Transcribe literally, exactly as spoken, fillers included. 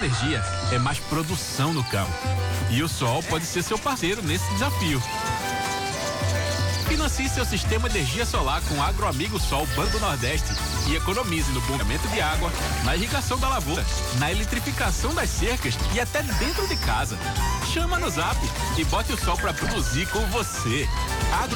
energia é mais produção no campo. E o sol pode ser seu parceiro nesse desafio. Financie seu sistema de energia solar com o Agroamigo Sol Banco Nordeste e economize no bombeamento de água, na irrigação da lavoura, na eletrificação das cercas e até dentro de casa. Chama no Zap e bote o sol para produzir com você. Agro